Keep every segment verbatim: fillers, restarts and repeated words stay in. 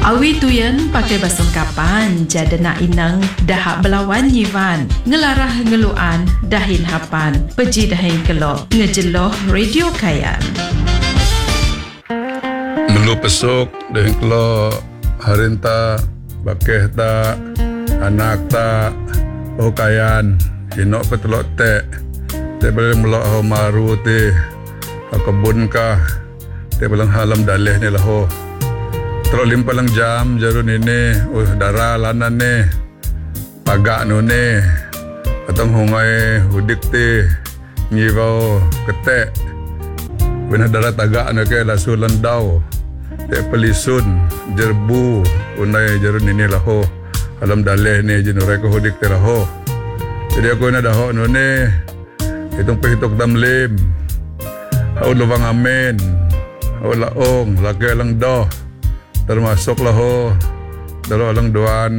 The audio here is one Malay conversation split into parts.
Awi tuyen pakai basung kapan jada nak inang dahak belawan yivan ngelarah ngeluan dahin hapan peji dahin kelok ngejeloh radio kayan melu pesuk dahin kelok harinta bakeh tak anak tak oh kayan inok petelok tek tek boleh melok ho maru ti kebun kah tek belang halam daleh ni lah ho terus limpalang jam jarun ini oh darah lanan ni pagak nu ni atang hungai hudik ti ngibau ketek benar darah tagak nak ke lasu landau tek pelisun jerbu unai jarun ini lah ho alam daleh ni jenurai ko hudik ti lah ho jadi aku nak dah ho nu ni hitung perhitung damlim au lubang amen au laong lagi lang doh termasuk lah ho dalam lang duan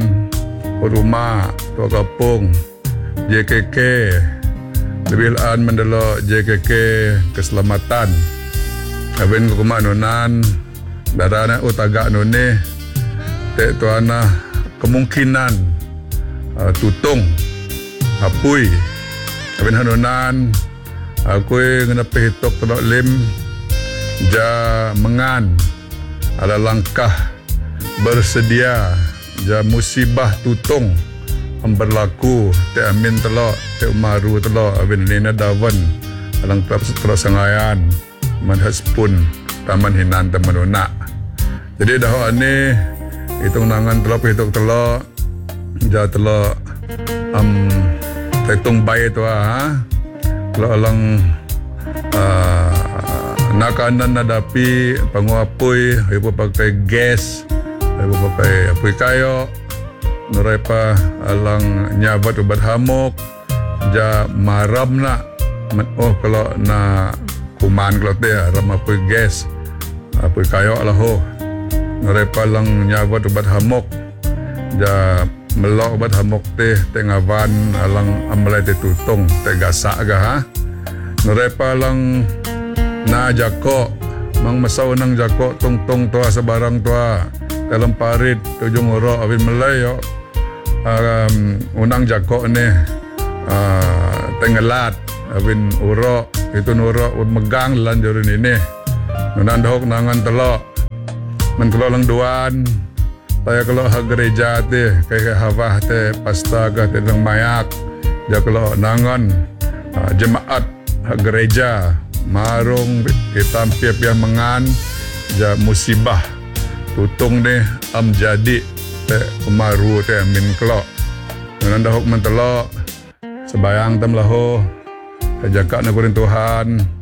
rumah tua kampung J K K lebih an mendelo J K K keselamatan abin ko kumanunan darana utagak nu ni tek tuana kemungkinan uh, tutung apui abin hanunan aku ngena pehitok telok lim ja mengan ada langkah bersedia ja musibah tutung yang berlaku te amin telok te umaru telok abin lina dawan alang terus sangayan manhas pun taman hinan temenuna jadi dah ni hitung nangan telok hitung telok ja telok am hitung bayi tu ha telok alang uh, nakanan nadapi panguapoy ayo pakai gas ayo pakai apoy kayo nuray pa alang nyabat ubat hamok ja maram na oh kalau na kuman kalau te ram apoy gas apoy kayo lah ho nuray pa lang nyabat ubat hamok ja melok ubat hamok te tengawan alang amlay te tutong te gasak ga ha nuray pa lang na jako mang masaw nang jako tungtung tua sebarang tua dalam parit tujung uro abin melayo um, unang jako ni uh, tengelat abin uro itu nuro un megang lan jorun ini nunan dahok nangan telok men kelok lang duan taya kelok ha gereja ti kaya hawah te pasta ka te lang mayak ja kelok nangan uh, jemaat ha gereja marung hitam piap yang mengan ja musibah tutung ni am jadi te umaru te amin kelok nan dahok mentelok sebayang tam laho kajaka na kurin Tuhan